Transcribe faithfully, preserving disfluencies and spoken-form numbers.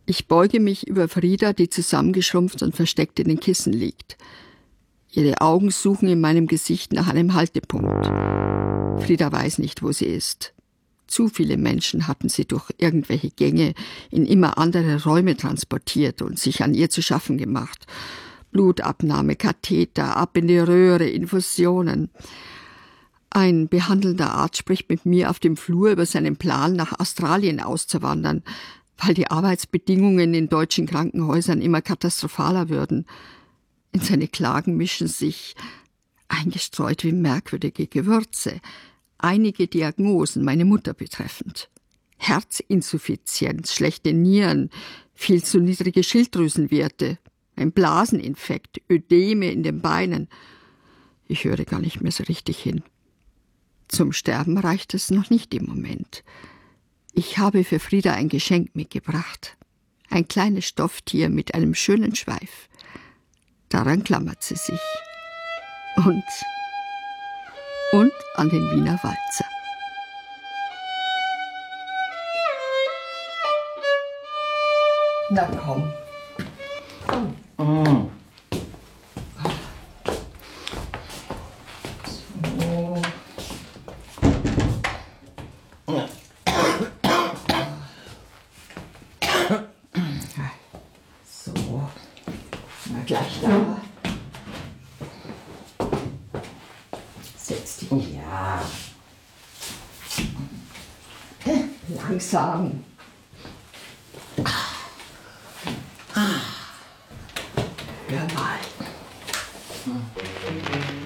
Ich beuge mich über Frieda, die zusammengeschrumpft und versteckt in den Kissen liegt. Ihre Augen suchen in meinem Gesicht nach einem Haltepunkt. Frieda weiß nicht, wo sie ist. Zu viele Menschen hatten sie durch irgendwelche Gänge in immer andere Räume transportiert und sich an ihr zu schaffen gemacht. Blutabnahme, Katheter, ab in die Röhre, Infusionen. Ein behandelnder Arzt spricht mit mir auf dem Flur über seinen Plan, nach Australien auszuwandern, weil die Arbeitsbedingungen in deutschen Krankenhäusern immer katastrophaler würden. In seine Klagen mischen sich, eingestreut wie merkwürdige Gewürze, einige Diagnosen meine Mutter betreffend. Herzinsuffizienz, schlechte Nieren, viel zu niedrige Schilddrüsenwerte, ein Blaseninfekt, Ödeme in den Beinen. Ich höre gar nicht mehr so richtig hin. Zum Sterben reicht es noch nicht im Moment. Ich habe für Frieda ein Geschenk mitgebracht. Ein kleines Stofftier mit einem schönen Schweif. Daran klammert sie sich. Und, und an den Wiener Walzer. Na komm. Komm. Mm. So. So. Na gleich da. Setz dich. Ja. Langsam. Ah.